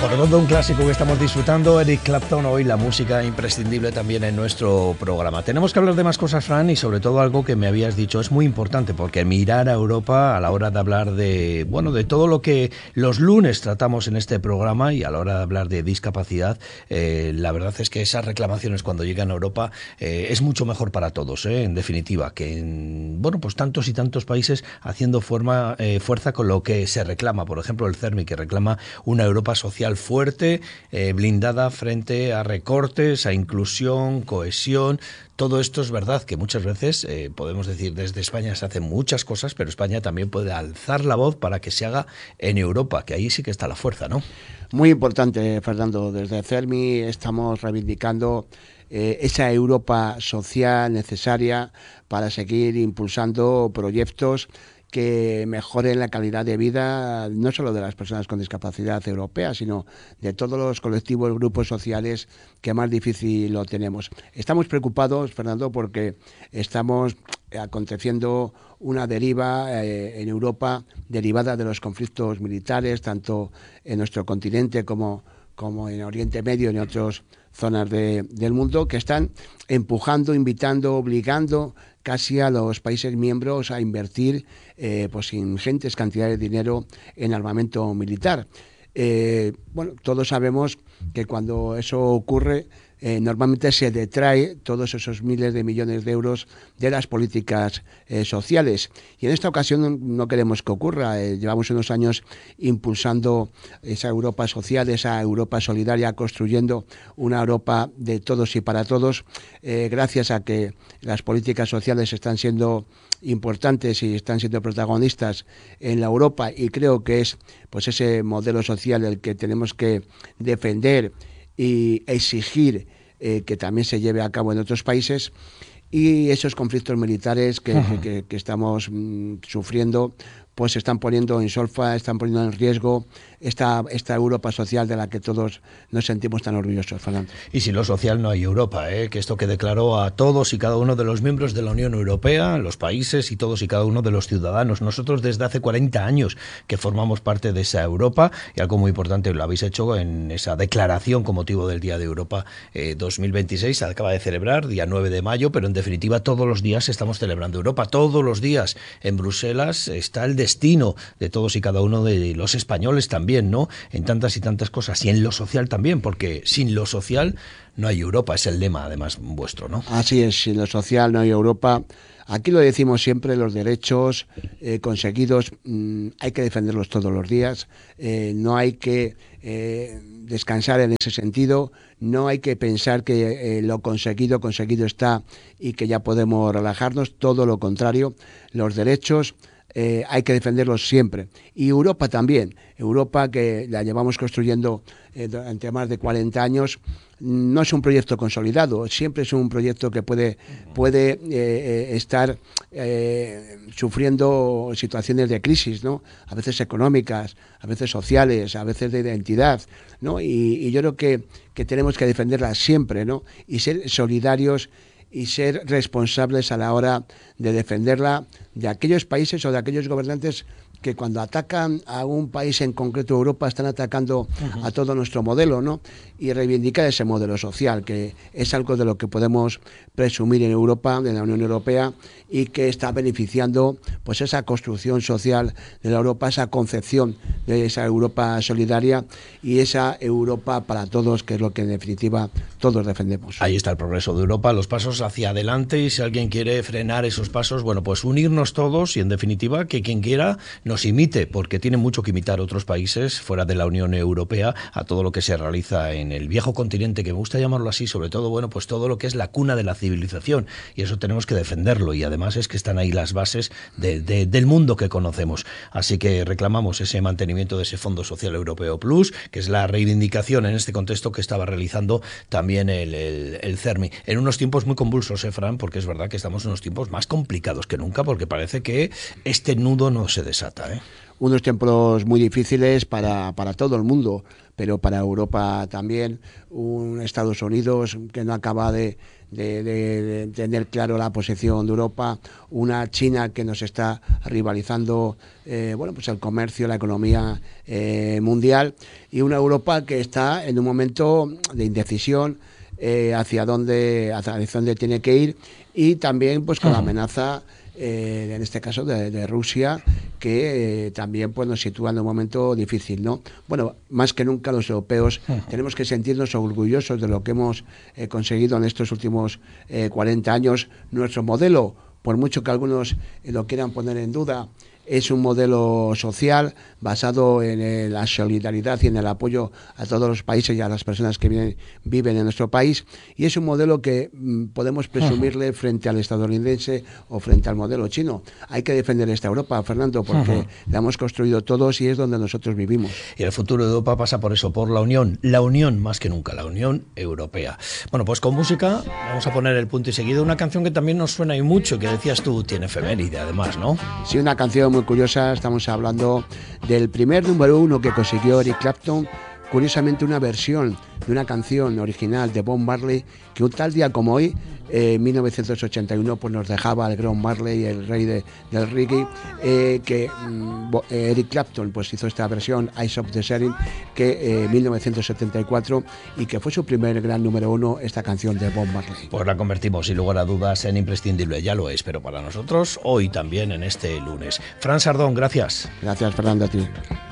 Por lo tanto, un clásico que estamos disfrutando, Eric Clapton, hoy la música imprescindible también en nuestro programa. Tenemos que hablar de más cosas, Fran, y sobre todo algo que me habías dicho es muy importante, porque mirar a Europa a la hora de hablar de, bueno, de todo lo que los lunes tratamos en este programa y a la hora de hablar de discapacidad, la verdad es que esas reclamaciones cuando llegan a Europa es mucho mejor para todos, en definitiva, que en, bueno, pues tantos y tantos países haciendo fuerza con lo que se reclama. Por ejemplo, el CERMI, que reclama una Europa social fuerte, blindada frente a recortes, a inclusión, cohesión. Todo esto es verdad que muchas veces podemos decir desde España se hacen muchas cosas, pero España también puede alzar la voz para que se haga en Europa, que ahí sí que está la fuerza, ¿no? Muy importante, Fernando. Desde CERMI estamos reivindicando esa Europa social necesaria para seguir impulsando proyectos que mejoren la calidad de vida no solo de las personas con discapacidad europeas, sino de todos los colectivos, grupos sociales que más difícil lo tenemos. Estamos preocupados, Fernando, porque estamos aconteciendo una deriva en Europa derivada de los conflictos militares, tanto en nuestro continente como en Oriente Medio y en otras zonas del mundo, que están empujando, invitando, obligando casi a los países miembros a invertir pues ingentes cantidades de dinero en armamento militar. Bueno, todos sabemos que cuando eso ocurre, normalmente se detrae todos esos miles de millones de euros de las políticas sociales. Y en esta ocasión no queremos que ocurra. Llevamos unos años impulsando esa Europa social, esa Europa solidaria, construyendo una Europa de todos y para todos, gracias a que las políticas sociales están siendo importantes y están siendo protagonistas en la Europa, y creo que es pues ese modelo social el que tenemos que defender y exigir que también se lleve a cabo en otros países. Y esos conflictos militares que estamos sufriendo pues se están poniendo en solfa, están poniendo en riesgo esta Europa social de la que todos nos sentimos tan orgullosos, Fernando. Y sin lo social no hay Europa, que esto quede claro a todos y cada uno de los miembros de la Unión Europea, los países y todos y cada uno de los ciudadanos. Nosotros desde hace 40 años que formamos parte de esa Europa, y algo muy importante lo habéis hecho en esa declaración con motivo del Día de Europa 2026, se acaba de celebrar, día 9 de mayo, pero en definitiva todos los días estamos celebrando Europa, todos los días. En Bruselas está el destino de todos y cada uno de los españoles también, ¿no? En tantas y tantas cosas, y en lo social también, porque sin lo social no hay Europa, es el lema además vuestro, ¿no? Así es, sin lo social no hay Europa. Aquí lo decimos siempre, los derechos conseguidos hay que defenderlos todos los días, no hay que descansar en ese sentido, no hay que pensar que lo conseguido está y que ya podemos relajarnos, todo lo contrario, los derechos hay que defenderlos siempre. Y Europa también, Europa que la llevamos construyendo durante más de 40 años, no es un proyecto consolidado, siempre es un proyecto que puede estar sufriendo situaciones de crisis, ¿no? A veces económicas, a veces sociales, a veces de identidad, ¿no? Y yo creo que tenemos que defenderla siempre, ¿no? Y ser solidarios y ser responsables a la hora de defenderla de aquellos países o de aquellos gobernantes que cuando atacan a un país en concreto, Europa, están atacando a todo nuestro modelo, ¿no? Y reivindicar ese modelo social, que es algo de lo que podemos presumir en Europa, en la Unión Europea, y que está beneficiando pues esa construcción social de la Europa, esa concepción de esa Europa solidaria y esa Europa para todos, que es lo que en definitiva todos defendemos. Ahí está el progreso de Europa, los pasos hacia adelante, y si alguien quiere frenar esos pasos, bueno, pues unirnos todos y en definitiva que quien quiera nos imite, porque tiene mucho que imitar otros países fuera de la Unión Europea a todo lo que se realiza en el viejo continente, que me gusta llamarlo así, sobre todo, bueno, pues todo lo que es la cuna de la civilización, y eso tenemos que defenderlo, y además es que están ahí las bases del mundo que conocemos. Así que reclamamos ese mantenimiento de ese Fondo Social Europeo Plus, que es la reivindicación en este contexto que estaba realizando también el CERMI. En unos tiempos muy convulsos, Fran, porque es verdad que estamos en unos tiempos más complicados que nunca, porque parece que este nudo no se desata, unos tiempos muy difíciles para todo el mundo, pero para Europa también, un Estados Unidos que no acaba de tener claro la posición de Europa, una China que nos está rivalizando pues el comercio, la economía mundial, y una Europa que está en un momento de indecisión hacia dónde tiene que ir, y también pues con la amenaza en este caso de Rusia, que también pues nos sitúa en un momento difícil, ¿no? Bueno, más que nunca los europeos tenemos que sentirnos orgullosos de lo que hemos conseguido en estos últimos 40 años. Nuestro modelo, por mucho que algunos lo quieran poner en duda, es un modelo social basado en la solidaridad y en el apoyo a todos los países y a las personas que viven en nuestro país, y es un modelo que podemos presumirle frente al estadounidense o frente al modelo chino. Hay que defender esta Europa, Fernando, porque la hemos construido todos y es donde nosotros vivimos. Y el futuro de Europa pasa por eso, por la unión más que nunca, la Unión Europea. Bueno, pues con música vamos a poner el punto y seguido, una canción que también nos suena y mucho, que decías tú, tiene efeméride además, ¿no? Sí, una canción muy curiosa. Estamos hablando del primer número 1 que consiguió Eric Clapton, curiosamente una versión de una canción original de Bob Marley, que un tal día como hoy, 1981, pues nos dejaba el gran Marley, el rey del reggae, que Eric Clapton pues hizo esta versión, Eyes of the Sharing, que 1974, y que fue su primer gran número 1, esta canción de Bob Marley. Pues la convertimos sin lugar a dudas en imprescindible, ya lo es, pero para nosotros hoy también en este lunes. Fran Sardón, gracias. Gracias, Fernando, a ti.